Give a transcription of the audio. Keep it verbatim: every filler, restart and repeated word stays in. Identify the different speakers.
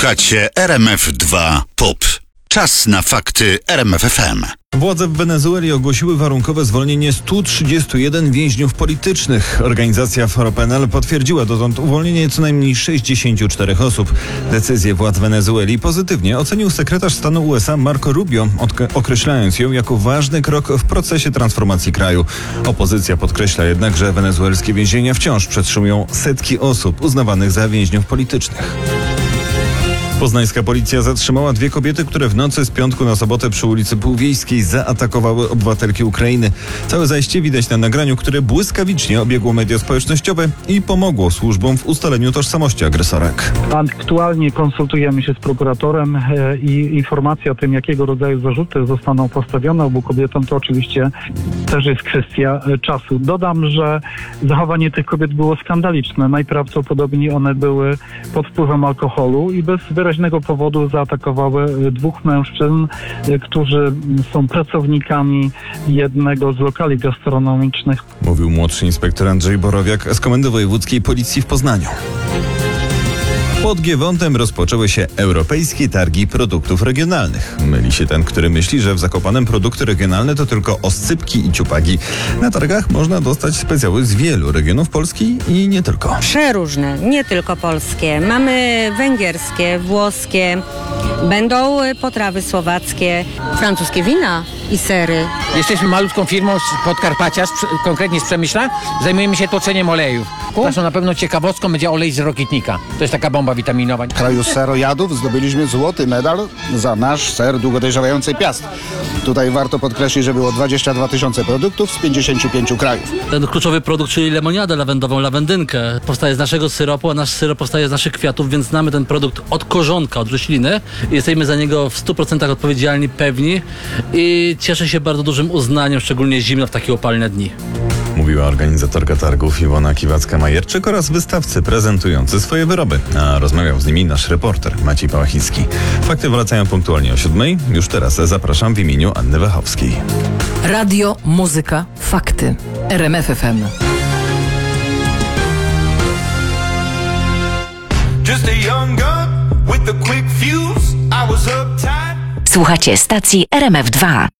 Speaker 1: Słuchacie R M F dwa Pop. Czas na fakty R M F F M.
Speaker 2: Władze w Wenezueli ogłosiły warunkowe zwolnienie stu trzydziestu jeden więźniów politycznych. Organizacja Foropenal potwierdziła dotąd uwolnienie co najmniej sześćdziesięciu czterech osób. Decyzję władz Wenezueli pozytywnie ocenił sekretarz stanu U S A Marco Rubio, określając ją jako ważny krok w procesie transformacji kraju. Opozycja podkreśla jednak, że wenezuelskie więzienia wciąż przetrzymują setki osób uznawanych za więźniów politycznych. Poznańska policja zatrzymała dwie kobiety, które w nocy z piątku na sobotę przy ulicy Półwiejskiej zaatakowały obywatelki Ukrainy. Całe zajście widać na nagraniu, które błyskawicznie obiegło media społecznościowe i pomogło służbom w ustaleniu tożsamości agresorek.
Speaker 3: Aktualnie konsultujemy się z prokuratorem e, i informacja o tym, jakiego rodzaju zarzuty zostaną postawione obu kobietom, to oczywiście też jest kwestia e, czasu. Dodam, że zachowanie tych kobiet było skandaliczne. Najprawdopodobniej one były pod wpływem alkoholu i bez wyraźnego powodu zaatakowały dwóch mężczyzn, którzy są pracownikami jednego z lokali gastronomicznych.
Speaker 2: Mówił młodszy inspektor Andrzej Borowiak z Komendy Wojewódzkiej Policji w Poznaniu. Pod Giewątem rozpoczęły się Europejskie Targi Produktów Regionalnych. Myli się ten, który myśli, że w Zakopanem produkty regionalne to tylko oscypki i ciupagi. Na targach można dostać specjały z wielu regionów Polski i nie tylko.
Speaker 4: Przeróżne, nie tylko polskie. Mamy węgierskie, włoskie, będą potrawy słowackie, francuskie wina i sery.
Speaker 5: Jesteśmy malutką firmą z Podkarpacia, z, konkretnie z Przemyśla. Zajmujemy się toczeniem olejów. Naszą na pewno ciekawostką będzie olej z Rokietnika. To jest taka bomba witaminowa.
Speaker 6: W kraju serojadów zdobyliśmy złoty medal za nasz ser długodojrzewającej Piast. Tutaj warto podkreślić, że było dwadzieścia dwa tysiące produktów z pięćdziesięciu pięciu krajów.
Speaker 7: Ten kluczowy produkt, czyli lemoniadę lawendową, lawendynkę, powstaje z naszego syropu, a nasz syrop powstaje z naszych kwiatów, więc znamy ten produkt od korzonka, od rośliny i jesteśmy za niego w stu procentach odpowiedzialni, pewni i cieszę się bardzo dużym uznaniem, szczególnie zimno w takie opalne dni.
Speaker 2: Mówiła organizatorka targów Iwona Kiwacka-Majerczyk oraz wystawcy prezentujący swoje wyroby. A rozmawiał z nimi nasz reporter Maciej Pałachicki. Fakty wracają punktualnie o siódmej. Już teraz zapraszam w imieniu Anny Wachowskiej.
Speaker 8: Radio, muzyka, fakty. R M F F M.
Speaker 9: Słuchacie stacji R M F dwa.